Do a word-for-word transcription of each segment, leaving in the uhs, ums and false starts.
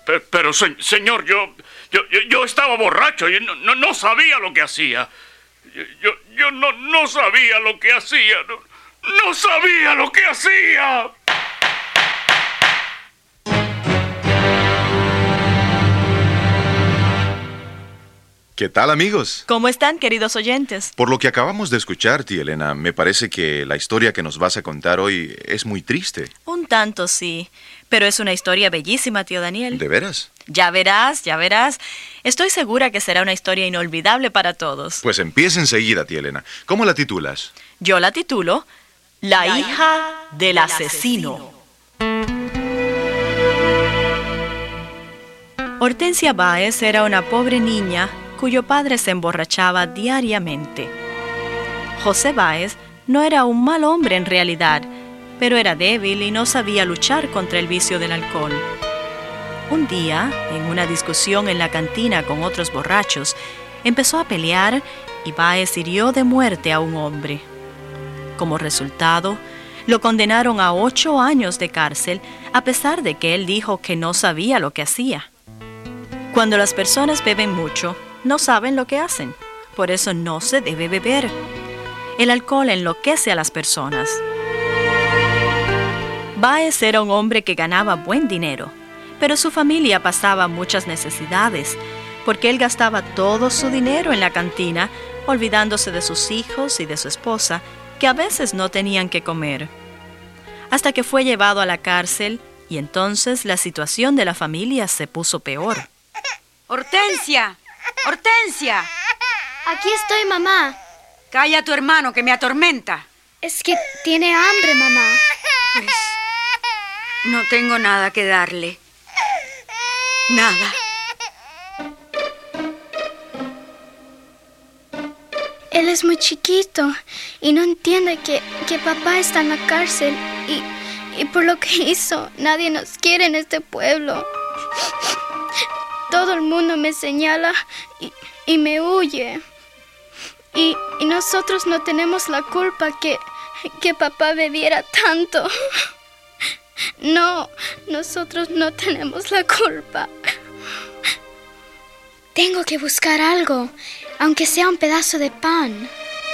Pero, pero se, señor, yo, yo, yo, yo estaba borracho y no, no, no sabía lo que hacía. Yo, yo, yo no, no sabía lo que hacía. No, no sabía lo que hacía. ¿Qué tal, amigos? ¿Cómo están, queridos oyentes? Por lo que acabamos de escuchar, tía Elena, me parece que la historia que nos vas a contar hoy es muy triste. Un tanto, sí. Pero es una historia bellísima, tío Daniel. ¿De veras? Ya verás, ya verás. Estoy segura que será una historia inolvidable para todos. Pues empieza enseguida, tía Elena. ¿Cómo la titulas? Yo la titulo La, la hija del asesino. Hortensia Báez era una pobre niña cuyo padre se emborrachaba diariamente. José Báez no era un mal hombre en realidad, pero era débil y no sabía luchar contra el vicio del alcohol. Un día, en una discusión en la cantina con otros borrachos, empezó a pelear y Báez hirió de muerte a un hombre. Como resultado, lo condenaron a ocho años de cárcel, a pesar de que él dijo que no sabía lo que hacía. Cuando las personas beben mucho, no saben lo que hacen. Por eso no se debe beber. El alcohol enloquece a las personas. Báez era un hombre que ganaba buen dinero, pero su familia pasaba muchas necesidades, porque él gastaba todo su dinero en la cantina, olvidándose de sus hijos y de su esposa, que a veces no tenían que comer. Hasta que fue llevado a la cárcel, y entonces la situación de la familia se puso peor. ¡Hortensia! ¡Hortensia! Aquí estoy, mamá. Calla a tu hermano, que me atormenta. Es que tiene hambre, mamá. Pues no tengo nada que darle. Nada. Él es muy chiquito y no entiende que, que papá está en la cárcel y, y por lo que hizo, nadie nos quiere en este pueblo. Todo el mundo me señala y, y me huye. Y, y nosotros no tenemos la culpa que, que papá bebiera tanto. No, nosotros no tenemos la culpa. Tengo que buscar algo, aunque sea un pedazo de pan.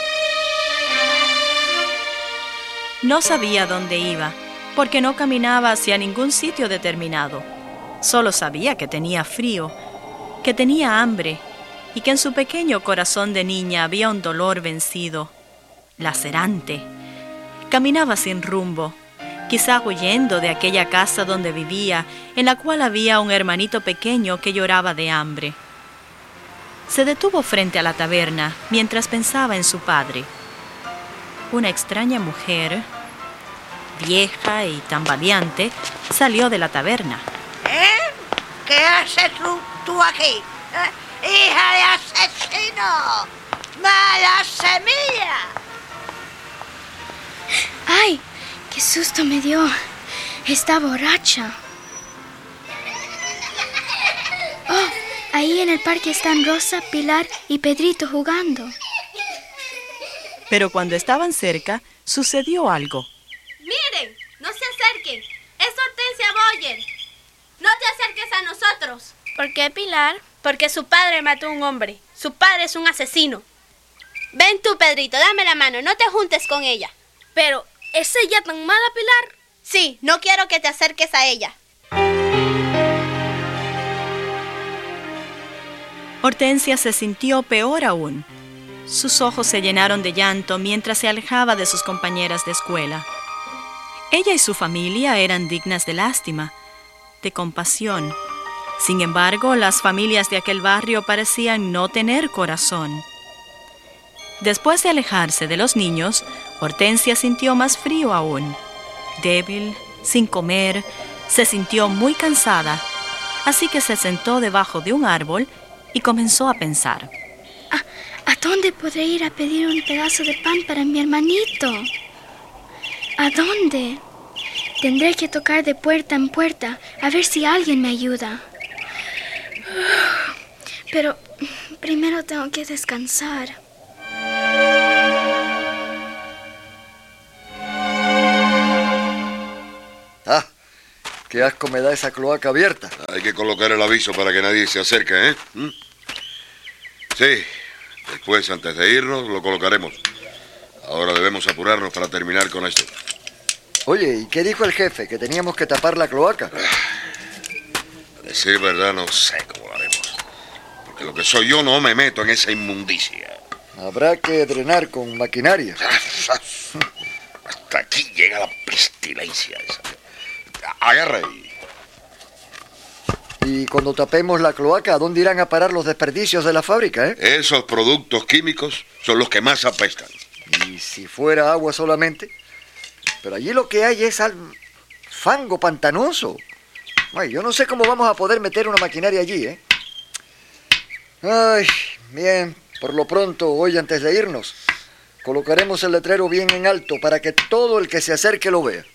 No sabía dónde iba, porque no caminaba hacia ningún sitio determinado. Solo sabía que tenía frío, que tenía hambre y que en su pequeño corazón de niña había un dolor vencido, lacerante. Caminaba sin rumbo, quizá huyendo de aquella casa donde vivía, en la cual había un hermanito pequeño que lloraba de hambre. Se detuvo frente a la taberna mientras pensaba en su padre. Una extraña mujer, vieja y tambaleante, salió de la taberna. ¿Eh? ¿Qué haces tú, tú aquí? ¿Eh? ¡Hija de asesino! ¡Mala semilla! ¡Ay! ¡Qué susto me dio! Está borracha. ¡Oh! Ahí en el parque están Rosa, Pilar y Pedrito jugando. Pero cuando estaban cerca, sucedió algo. ¡Miren! ¡No se acerquen! ¡Es Hortensia Boyer! ¡No te acerques a nosotros! ¿Por qué, Pilar? Porque su padre mató a un hombre. Su padre es un asesino. Ven tú, Pedrito, dame la mano. No te juntes con ella. Pero, ¿es ella tan mala, Pilar? Sí, no quiero que te acerques a ella. Hortensia se sintió peor aún. Sus ojos se llenaron de llanto mientras se alejaba de sus compañeras de escuela. Ella y su familia eran dignas de lástima, de compasión. Sin embargo, las familias de aquel barrio parecían no tener corazón. Después de alejarse de los niños, Hortensia sintió más frío aún. Débil, sin comer, se sintió muy cansada, así que se sentó debajo de un árbol y comenzó a pensar. ¿A, ¿A dónde podré ir a pedir un pedazo de pan para mi hermanito? ¿A dónde? Tendré que tocar de puerta en puerta a ver si alguien me ayuda. Pero primero tengo que descansar. Ah, Qué asco me da esa cloaca abierta. Hay que colocar el aviso para que nadie se acerque, ¿eh? ¿Mm? Sí, después, antes de irnos, lo colocaremos. Ahora debemos apurarnos para terminar con esto. Oye, ¿y qué dijo el jefe? ¿Que teníamos que tapar la cloaca? A decir verdad, no sé cómo lo haremos. Porque lo que soy yo no me meto en esa inmundicia. Habrá que drenar con maquinaria. Hasta aquí llega la pestilencia esa. Agarra ahí. Y cuando tapemos la cloaca, ¿a dónde irán a parar los desperdicios de la fábrica, eh? Esos productos químicos son los que más apestan. ¿Y si fuera agua solamente? Pero allí lo que hay es al... fango pantanoso. Ay, yo no sé cómo vamos a poder meter una maquinaria allí, ¿eh? Ay, bien, por lo pronto, hoy antes de irnos, colocaremos el letrero bien en alto para que todo el que se acerque lo vea.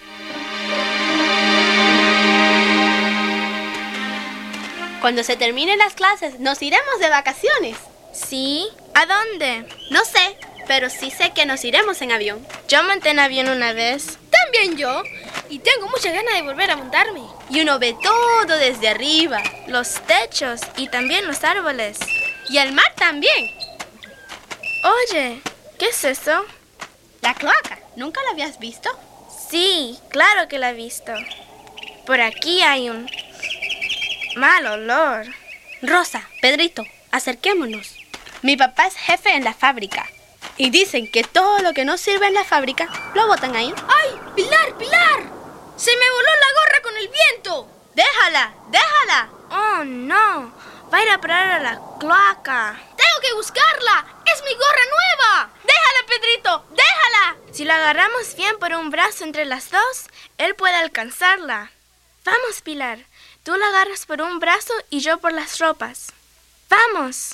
Cuando se terminen las clases, nos iremos de vacaciones. ¿Sí? ¿A dónde? No sé, pero sí sé que nos iremos en avión. Yo monté en avión una vez. También yo. Y tengo muchas ganas de volver a montarme. Y uno ve todo desde arriba. Los techos y también los árboles. Y el mar también. Oye, ¿qué es eso? La cloaca. ¿Nunca la habías visto? Sí, claro que la he visto. Por aquí hay un mal olor. Rosa, Pedrito, acerquémonos. Mi papá es jefe en la fábrica. Y dicen que todo lo que no sirve en la fábrica lo botan ahí. ¡Ay, Pilar, Pilar! ¡Se me voló la gorra con el viento! ¡Déjala, déjala! Oh, no. Va a ir a parar a la cloaca. ¡Tengo que buscarla! ¡Es mi gorra nueva! ¡Déjala, Pedrito! ¡Déjala! Si la agarramos bien por un brazo entre las dos, él puede alcanzarla. Vamos, Pilar. Tú la agarras por un brazo y yo por las ropas. ¡Vamos!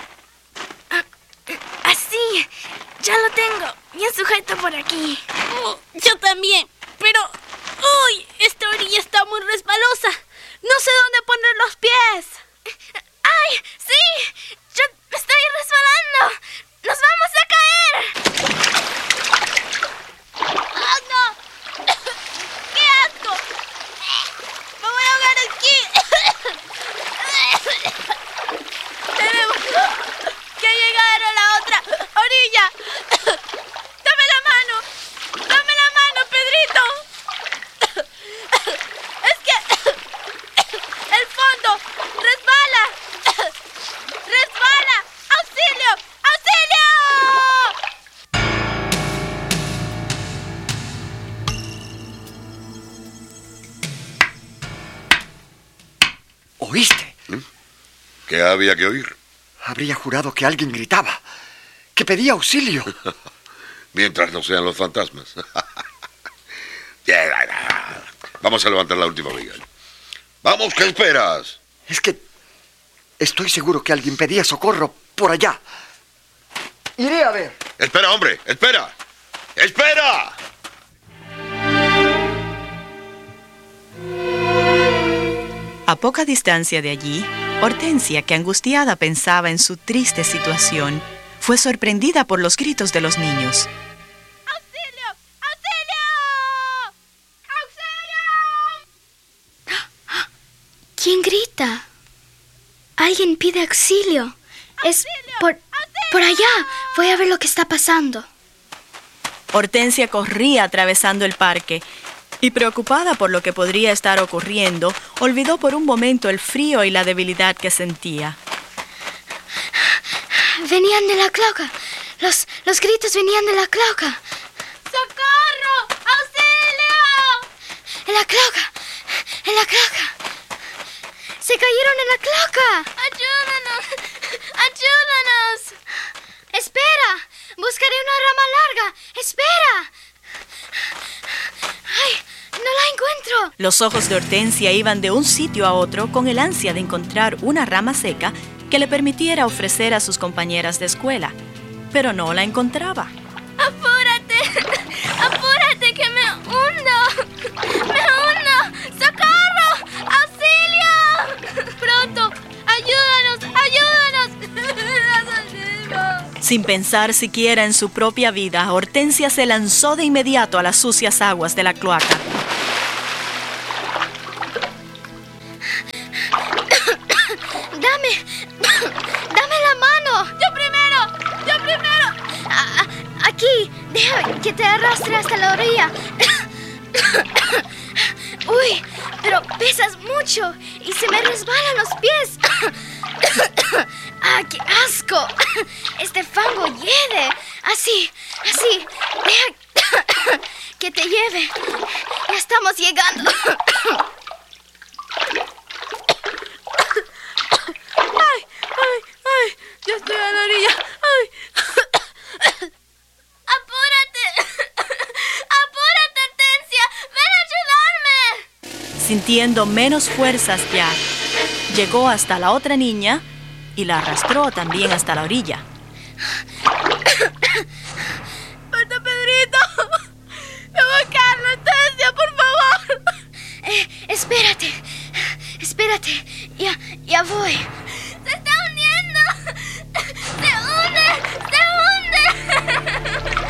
Así. Ya lo tengo. Bien sujeto por aquí. Oh, yo también. Pero... ¡Uy! Esta orilla está muy resbalosa. No sé dónde poner los pies. ¡Ay! ¡Sí! Yo me estoy resbalando. ¡Nos vamos a caer! ¡Ah, no! ¡Qué asco! ¡Me voy a ahogar aquí! ¡Tenemos que llegar a la otra orilla! ¡Dame la mano! ¡Dame la mano, Pedrito! ¡Es que el fondo resbala! ¡Resbala! ¡Auxilio! ¡Auxilio! ¿Oíste? ¿Qué había que oír? Habría jurado que alguien gritaba, que pedía auxilio. Mientras no sean los fantasmas. Vamos a levantar la última viga. ¡Vamos, qué esperas! Es que estoy seguro que alguien pedía socorro por allá. Iré a ver. ¡Espera, hombre! ¡Espera! ¡Espera! A poca distancia de allí, Hortensia, que angustiada pensaba en su triste situación, fue sorprendida por los gritos de los niños. ¡Auxilio! ¡Auxilio! ¡Auxilio! ¿Quién grita? Alguien pide auxilio. Es por, por allá. Voy a ver lo que está pasando. Hortensia corría atravesando el parque y, preocupada por lo que podría estar ocurriendo, olvidó por un momento el frío y la debilidad que sentía. Venían de la cloaca. Los, los gritos venían de la cloaca. ¡Socorro! ¡Auxilio! En la cloaca. En la cloaca. Se cayeron en la cloaca. ¡Ayúdanos! ¡Ayúdanos! Espera. Buscaré una rama larga. Espera. ¡Ay! ¡No la encuentro! Los ojos de Hortensia iban de un sitio a otro con el ansia de encontrar una rama seca que le permitiera ofrecer a sus compañeras de escuela, pero no la encontraba. ¡Apúrate! ¡Apúrate que me hundo! ¡Me hundo! ¡Socorro! ¡Auxilio! ¡Pronto! ¡Ayúdanos! ¡Ayúdanos! Sin pensar siquiera en su propia vida, Hortensia se lanzó de inmediato a las sucias aguas de la cloaca. Dame. Dame la mano. Yo primero. Yo primero. A- a- aquí. Deja que te arrastre hasta la orilla. Uy, pero pesas mucho y se me resbalan los pies. ¡Ah, qué asco! Este fango hiede. Así, así. Deja que te lleve. Ya estamos llegando. Ay, ay, ay. Ya estoy a la orilla. Ay. ¡Apúrate! ¡Apúrate, Hortensia! ¡Ven a ayudarme! Sintiendo menos fuerzas ya, llegó hasta la otra niña y la arrastró también hasta la orilla. ¡Falta Pedrito! ¡Ven a buscarlo, Hortensia, por favor! Eh, espérate. Espérate. Ya, ya voy. ¡Se está hundiendo! ¡Se hunde! ¡Se hunde!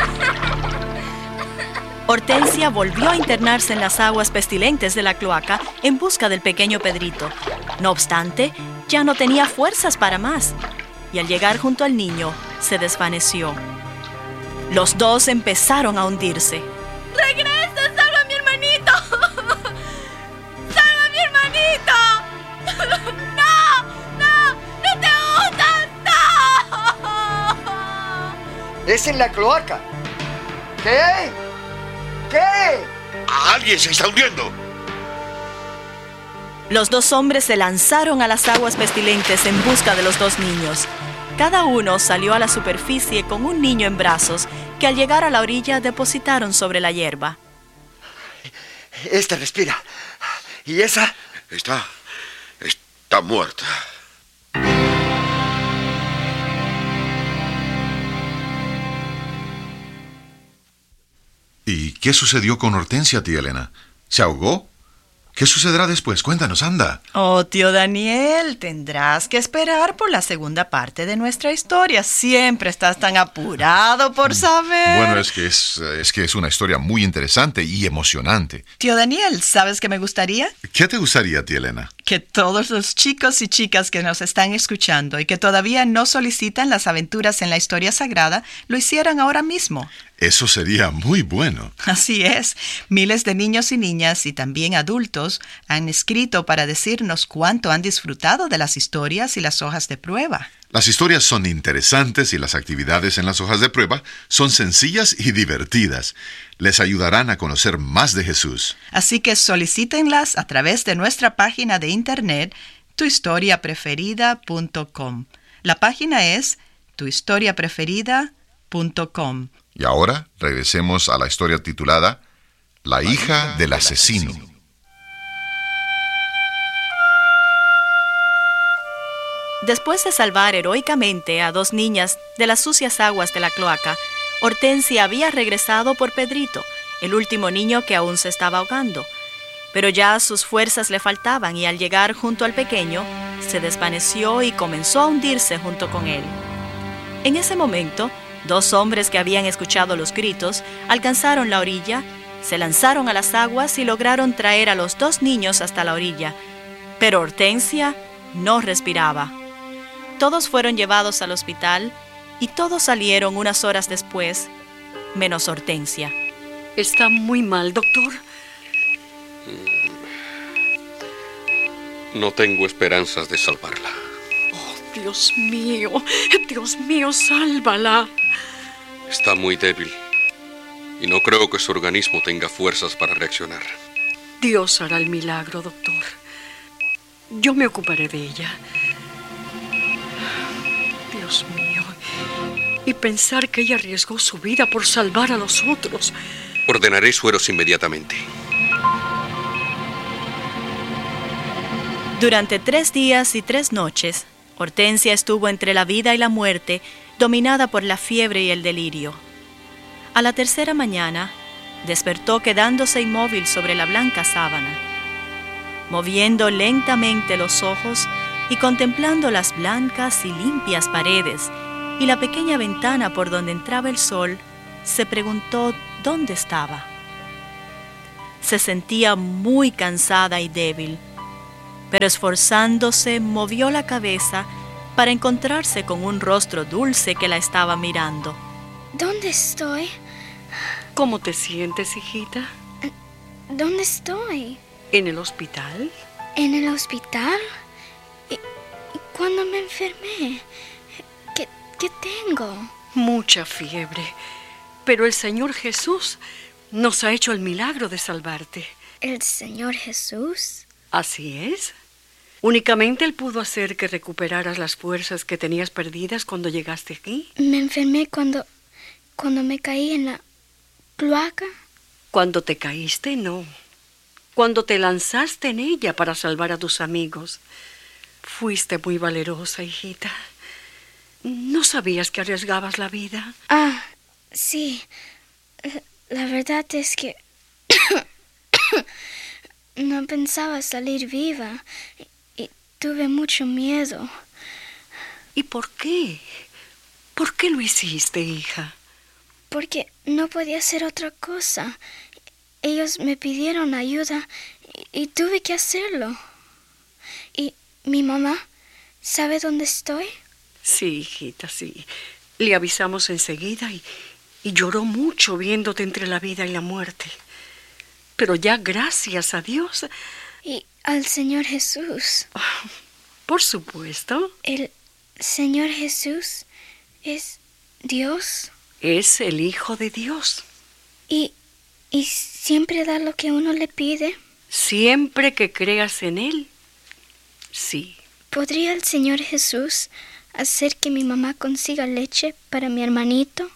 Hortensia volvió a internarse en las aguas pestilentes de la cloaca en busca del pequeño Pedrito. No obstante, ya no tenía fuerzas para más, y al llegar junto al niño, se desvaneció. Los dos empezaron a hundirse. ¡Regresa! ¡Salva a mi hermanito! ¡Salva a mi hermanito! ¡No! ¡No! ¡No te hundas! ¡No! Es en la cloaca. ¿Qué? ¿Qué? ¡Alguien se está hundiendo! Los dos hombres se lanzaron a las aguas pestilentes en busca de los dos niños. Cada uno salió a la superficie con un niño en brazos que al llegar a la orilla depositaron sobre la hierba. Esta respira. ¿Y esa? Está... está muerta. ¿Y qué sucedió con Hortensia, tía Elena? ¿Se ahogó? ¿Qué sucederá después? Cuéntanos, anda. Oh, tío Daniel, tendrás que esperar por la segunda parte de nuestra historia. Siempre estás tan apurado por saber. Bueno, es que es, es que es una historia muy interesante y emocionante. Tío Daniel, ¿sabes qué me gustaría? ¿Qué te gustaría, tía Elena? Que todos los chicos y chicas que nos están escuchando y que todavía no solicitan las aventuras en la historia sagrada, lo hicieran ahora mismo. Eso sería muy bueno. Así es. Miles de niños y niñas y también adultos han escrito para decirnos cuánto han disfrutado de las historias y las hojas de prueba. Las historias son interesantes y las actividades en las hojas de prueba son sencillas y divertidas. Les ayudarán a conocer más de Jesús. Así que solicítenlas a través de nuestra página de internet tu historia preferida punto com. La página es tu historia preferida punto com. Y ahora regresemos a la historia titulada La hija del asesino. Después de salvar heroicamente a dos niñas de las sucias aguas de la cloaca, Hortensia había regresado por Pedrito, el último niño que aún se estaba ahogando. Pero ya sus fuerzas le faltaban y al llegar junto al pequeño, se desvaneció y comenzó a hundirse junto con él. En ese momento, dos hombres que habían escuchado los gritos alcanzaron la orilla, se lanzaron a las aguas y lograron traer a los dos niños hasta la orilla. Pero Hortensia no respiraba. Todos fueron llevados al hospital y todos salieron unas horas después, menos Hortensia. Está muy mal, doctor. No tengo esperanzas de salvarla. Dios mío, Dios mío, sálvala. Está muy débil y no creo que su organismo tenga fuerzas para reaccionar. Dios hará el milagro, doctor. Yo me ocuparé de ella. Dios mío. Y pensar que ella arriesgó su vida por salvar a los otros. Ordenaré sueros inmediatamente. Durante tres días y tres noches, Hortensia estuvo entre la vida y la muerte, dominada por la fiebre y el delirio. A la tercera mañana, despertó quedándose inmóvil sobre la blanca sábana. Moviendo lentamente los ojos y contemplando las blancas y limpias paredes y la pequeña ventana por donde entraba el sol, se preguntó dónde estaba. Se sentía muy cansada y débil. pero esforzándose movió la cabeza para encontrarse con un rostro dulce que la estaba mirando. ¿Dónde estoy? ¿Cómo te sientes, hijita? ¿Dónde estoy? ¿En el hospital? ¿En el hospital? ¿Y, y cuándo me enfermé? ¿Qué, qué tengo? Mucha fiebre. Pero el Señor Jesús nos ha hecho el milagro de salvarte. ¿El Señor Jesús? Así es. Únicamente Él pudo hacer que recuperaras las fuerzas que tenías perdidas cuando llegaste aquí. Me enfermé cuando, cuando me caí en la cloaca. Cuando te caíste, no. Cuando te lanzaste en ella para salvar a tus amigos. Fuiste muy valerosa, hijita. ¿No sabías que arriesgabas la vida? Ah, sí. La verdad es que no pensaba salir viva y, y tuve mucho miedo. ¿Y por qué? ¿Por qué lo hiciste, hija? Porque no podía hacer otra cosa. Ellos me pidieron ayuda y, y tuve que hacerlo. ¿Y mi mamá sabe dónde estoy? Sí, hijita, sí. Le avisamos enseguida y, y lloró mucho viéndote entre la vida y la muerte. Pero ya gracias a Dios. Y al Señor Jesús. Oh, por supuesto. ¿El Señor Jesús es Dios? Es el Hijo de Dios. ¿Y, y siempre da lo que uno le pide? Siempre que creas en Él, sí. ¿Podría el Señor Jesús hacer que mi mamá consiga leche para mi hermanito?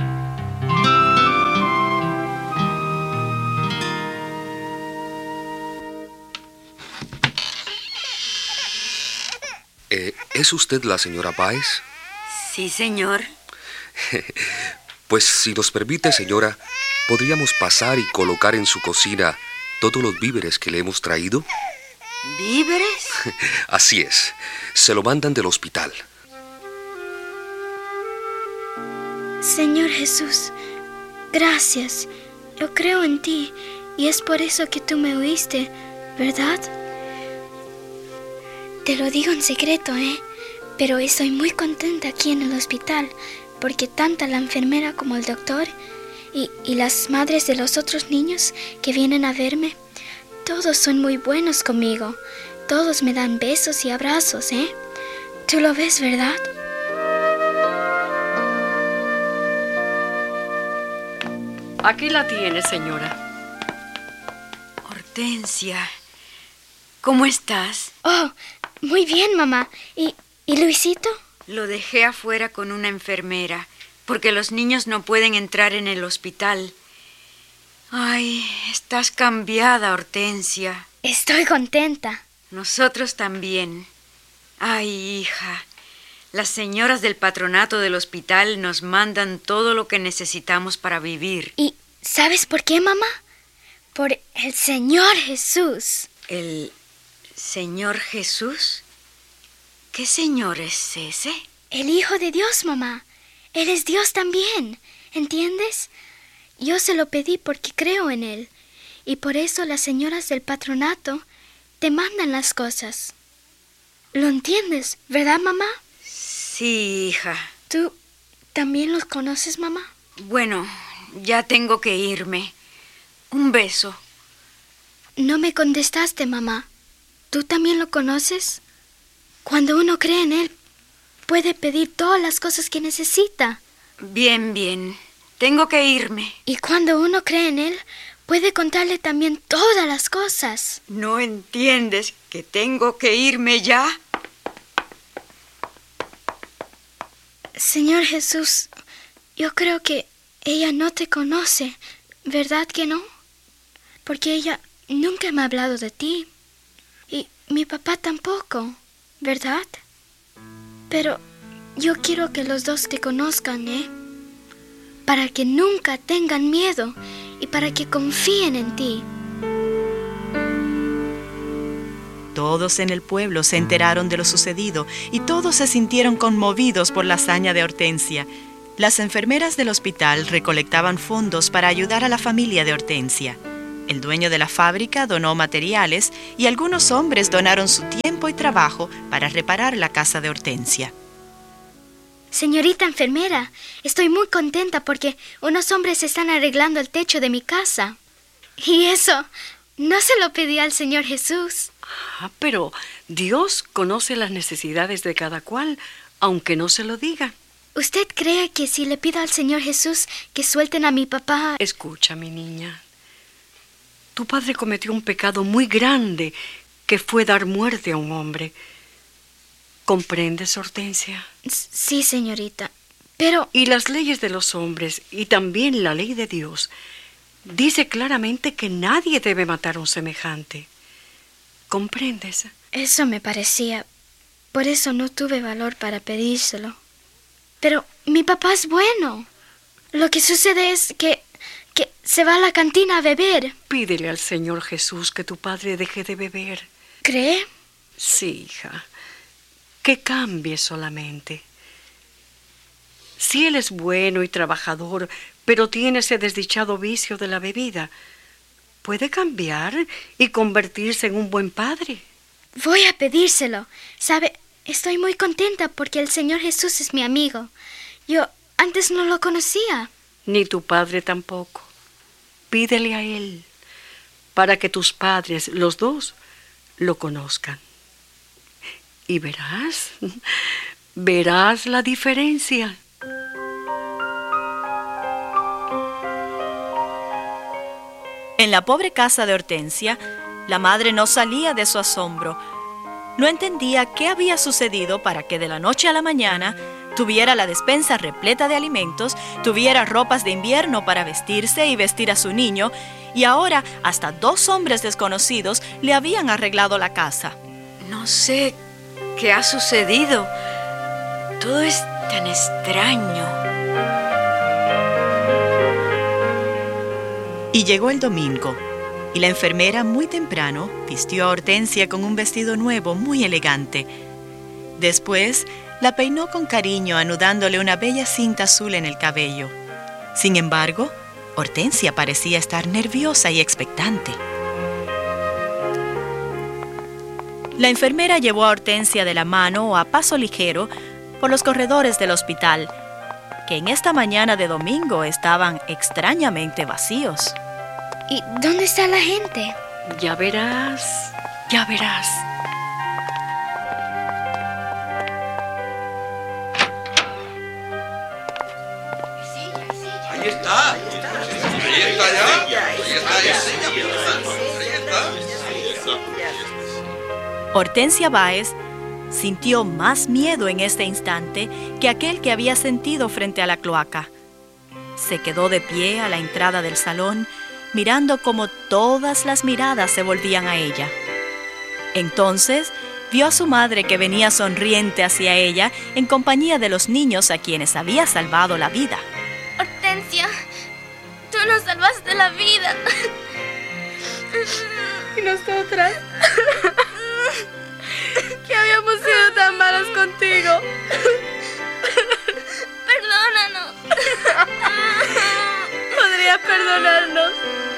Eh, ¿Es usted la señora Báez? Sí, señor. Pues si nos permite, señora, ¿podríamos pasar y colocar en su cocina todos los víveres que le hemos traído? ¿Víveres? Así es. Se lo mandan del hospital. Señor Jesús, gracias. Yo creo en ti y es por eso que tú me oíste, ¿verdad? Te lo digo en secreto, ¿eh? Pero estoy muy contenta aquí en el hospital porque tanto la enfermera como el doctor y, y las madres de los otros niños que vienen a verme, todos son muy buenos conmigo. Todos me dan besos y abrazos, ¿eh? Tú lo ves, ¿verdad? Aquí la tiene, señora. Hortensia, ¿cómo estás? Oh, muy bien, mamá. ¿Y, y Luisito? Lo dejé afuera con una enfermera, porque los niños no pueden entrar en el hospital. Ay, estás cambiada, Hortensia. Estoy contenta. Nosotros también. Ay, hija, las señoras del patronato del hospital nos mandan todo lo que necesitamos para vivir. ¿Y sabes por qué, mamá? Por el Señor Jesús. ¿El Señor Jesús? ¿Qué señor es ese? El Hijo de Dios, mamá. Él es Dios también, ¿entiendes? Yo se lo pedí porque creo en Él. Y por eso las señoras del patronato te mandan las cosas. ¿Lo entiendes, verdad, mamá? Sí, hija. ¿Tú también los conoces, mamá? Bueno, ya tengo que irme. Un beso. No me contestaste, mamá. ¿Tú también lo conoces? Cuando uno cree en Él, puede pedir todas las cosas que necesita. Bien, bien. Tengo que irme. Y cuando uno cree en Él, puede contarle también todas las cosas. ¿No entiendes que tengo que irme ya? Señor Jesús, yo creo que ella no te conoce, ¿verdad que no? Porque ella nunca me ha hablado de ti. Y mi papá tampoco, ¿verdad? Pero yo quiero que los dos te conozcan, ¿eh? Para que nunca tengan miedo y para que confíen en ti. Todos en el pueblo se enteraron de lo sucedido y todos se sintieron conmovidos por la hazaña de Hortensia. Las enfermeras del hospital recolectaban fondos para ayudar a la familia de Hortensia. El dueño de la fábrica donó materiales y algunos hombres donaron su tiempo y trabajo para reparar la casa de Hortensia. Señorita enfermera, estoy muy contenta porque unos hombres están arreglando el techo de mi casa. Y eso no se lo pedí al Señor Jesús. Ah, pero Dios conoce las necesidades de cada cual, aunque no se lo diga. ¿Usted cree que si le pido al Señor Jesús que suelten a mi papá... Escucha, mi niña. Tu padre cometió un pecado muy grande, que fue dar muerte a un hombre. ¿Comprendes, Hortensia? Sí, señorita, pero... Y las leyes de los hombres, y también la ley de Dios, dice claramente que nadie debe matar a un semejante. ¿Comprendes? Eso me parecía. Por eso no tuve valor para pedírselo. Pero mi papá es bueno. Lo que sucede es que... que se va a la cantina a beber. Pídele al Señor Jesús que tu padre deje de beber. ¿Cree? Sí, hija. Que cambie solamente. Si él es bueno y trabajador, pero tiene ese desdichado vicio de la bebida, puede cambiar y convertirse en un buen padre. Voy a pedírselo. ¿Sabe? Estoy muy contenta porque el Señor Jesús es mi amigo. Yo antes no lo conocía. Ni tu padre tampoco. Pídele a él para que tus padres, los dos, lo conozcan. Y verás, verás la diferencia. En la pobre casa de Hortensia, la madre no salía de su asombro. No entendía qué había sucedido para que de la noche a la mañana tuviera la despensa repleta de alimentos, tuviera ropas de invierno para vestirse y vestir a su niño, y ahora hasta dos hombres desconocidos le habían arreglado la casa. No sé qué ha sucedido. Todo es tan extraño. Y llegó el domingo, y la enfermera muy temprano vistió a Hortensia con un vestido nuevo muy elegante. Después la peinó con cariño, anudándole una bella cinta azul en el cabello. Sin embargo, Hortensia parecía estar nerviosa y expectante. La enfermera llevó a Hortensia de la mano a paso ligero por los corredores del hospital, que en esta mañana de domingo estaban extrañamente vacíos. ¿Y dónde está la gente? Ya verás, ya verás. Ahí está. Ahí está ya. Ahí está. Ahí está. Hortensia Báez sintió más miedo en este instante que aquel que había sentido frente a la cloaca. Se quedó de pie a la entrada del salón, mirando cómo todas las miradas se volvían a ella. Entonces vio a su madre que venía sonriente hacia ella en compañía de los niños a quienes había salvado la vida. Hortensia, tú nos salvaste la vida. ¿Y nosotras? Que habíamos sido tan malas contigo. Perdónanos. ¿Podrías perdonarnos?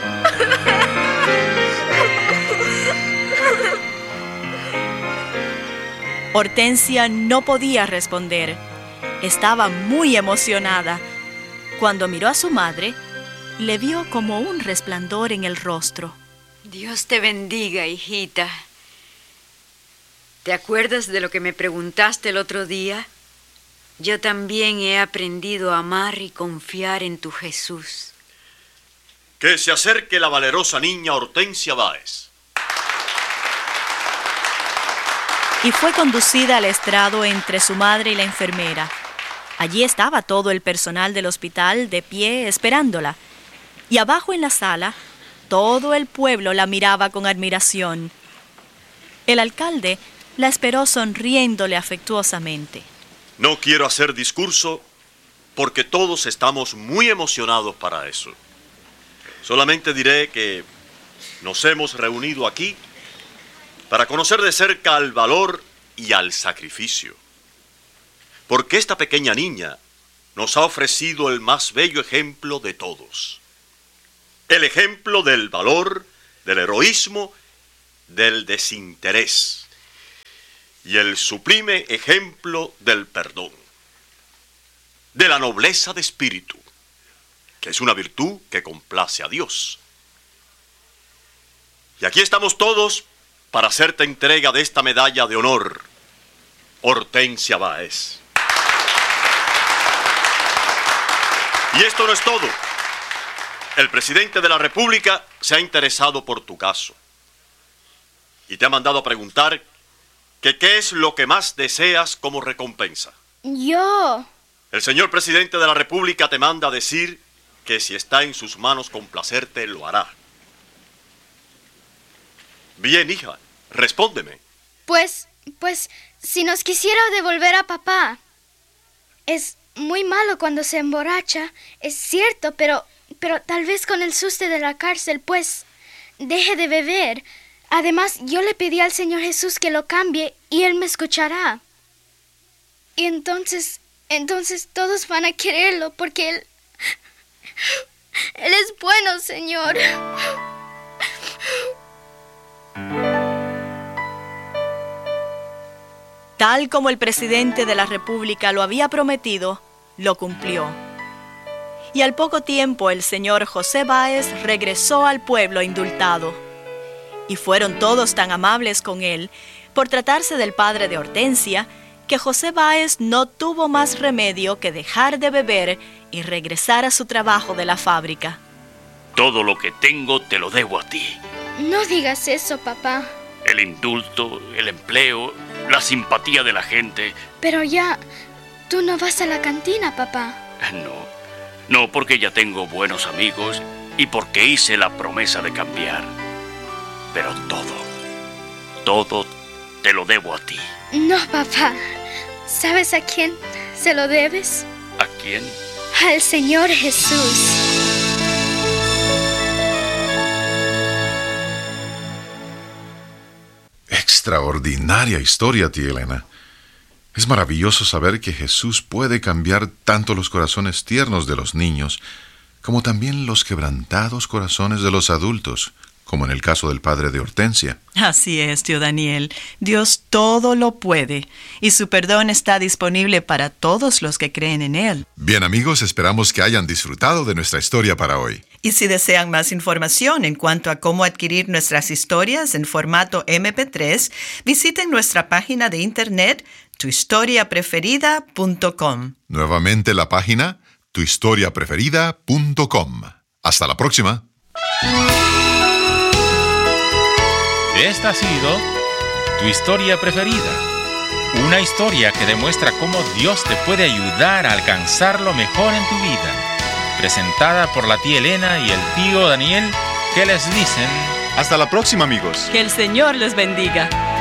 Hortensia no podía responder. Estaba muy emocionada. Cuando miró a su madre, le vio como un resplandor en el rostro. Dios te bendiga, hijita. ¿Te acuerdas de lo que me preguntaste el otro día? Yo también he aprendido a amar y confiar en tu Jesús. Que se acerque la valerosa niña Hortensia Báez. Y fue conducida al estrado entre su madre y la enfermera. Allí estaba todo el personal del hospital de pie esperándola. Y abajo en la sala, todo el pueblo la miraba con admiración. El alcalde la esperó sonriéndole afectuosamente. No quiero hacer discurso porque todos estamos muy emocionados para eso. Solamente diré que nos hemos reunido aquí para conocer de cerca al valor y al sacrificio. Porque esta pequeña niña nos ha ofrecido el más bello ejemplo de todos. el ejemplo del valor, del heroísmo, del desinterés y el sublime ejemplo del perdón, de la nobleza de espíritu, que es una virtud que complace a Dios. Y aquí estamos todos para hacerte entrega de esta medalla de honor, Hortensia Báez. Y esto no es todo. El presidente de la República se ha interesado por tu caso y te ha mandado a preguntar que qué es lo que más deseas como recompensa. Yo. El señor presidente de la República te manda a decir que si está en sus manos complacerte, lo hará. Bien, hija, respóndeme. Pues, pues, si nos quisiera devolver a papá. Es muy malo cuando se emborracha, es cierto, pero, pero tal vez con el susto de la cárcel, pues, deje de beber. Además, yo le pedí al Señor Jesús que lo cambie y Él me escuchará. Y entonces, entonces todos van a quererlo porque Él... Él es bueno, Señor. Tal como el presidente de la República lo había prometido, lo cumplió. Y al poco tiempo el señor José Báez regresó al pueblo indultado. Y fueron todos tan amables con él, por tratarse del padre de Hortensia, que José Báez no tuvo más remedio que dejar de beber y regresar a su trabajo de la fábrica. Todo lo que tengo te lo debo a ti. No digas eso, papá. El indulto, el empleo, la simpatía de la gente. Pero ya, tú no vas a la cantina, papá. No, no porque ya tengo buenos amigos y porque hice la promesa de cambiar. Pero todo, todo te lo debo a ti. No, papá. ¿Sabes a quién se lo debes? ¿A quién? Al Señor Jesús. Extraordinaria historia, tía Elena. Es maravilloso saber que Jesús puede cambiar tanto los corazones tiernos de los niños, como también los quebrantados corazones de los adultos, como en el caso del padre de Hortensia. Así es, tío Daniel. Dios todo lo puede, y su perdón está disponible para todos los que creen en Él. Bien, amigos, esperamos que hayan disfrutado de nuestra historia para hoy. Y si desean más información en cuanto a cómo adquirir nuestras historias en formato eme pe tres, visiten nuestra página de internet tu historia preferida punto com. Nuevamente la página tu historia preferida punto com. Hasta la próxima. Esta ha sido Tu Historia Preferida, una historia que demuestra cómo Dios te puede ayudar a alcanzar lo mejor en tu vida. Presentada por la tía Elena y el tío Daniel, que les dicen... Hasta la próxima, amigos. Que el Señor les bendiga.